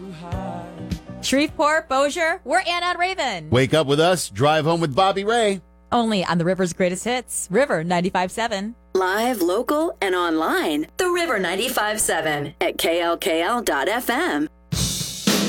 Shreveport, Bossier, we're Anna and Raven. Wake up with us, drive home with Bobby Ray. Only on the River's Greatest Hits, River 95.7. Live, local, and online. The River 95.7 at klkl.fm.